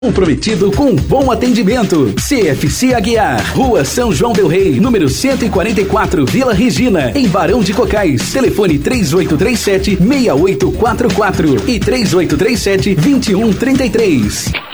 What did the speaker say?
Comprometido com bom atendimento. CFC Aguiar, Rua São João del Rei, número 144, Vila Regina, em Barão de Cocais. Telefone 3837-6844 e 3837-2133.